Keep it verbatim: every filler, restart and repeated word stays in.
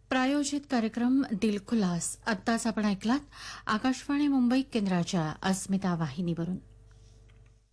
प्रायोजित कार्यक्रम दिलखुलास आत्ताच आपण ऐकलात आकाशवाणी मुंबई केंद्राच्या अस्मिता वाहिनीवरून.